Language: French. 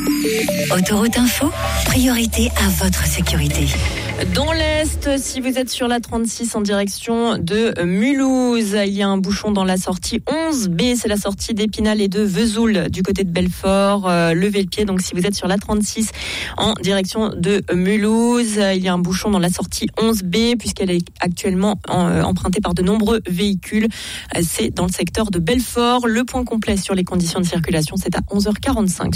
Autoroute Info, priorité à votre sécurité. Dans l'Est, si vous êtes sur la 36 en direction de Mulhouse, il y a un bouchon dans la sortie 11B, c'est la sortie d'Épinal et de Vesoul du côté de Belfort. Levez le pied, donc si vous êtes sur la 36 en direction de Mulhouse, il y a un bouchon dans la sortie 11B puisqu'elle est actuellement empruntée par de nombreux véhicules. C'est dans le secteur de Belfort. Le point complet sur les conditions de circulation, c'est à 11h45.